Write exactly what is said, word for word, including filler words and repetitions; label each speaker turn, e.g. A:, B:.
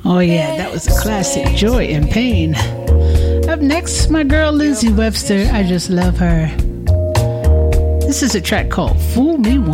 A: Oh yeah, that was a classic, Joy and Pain. Up next, my girl Lindsay Webster. I just love her. This is a track called Fool Me Once.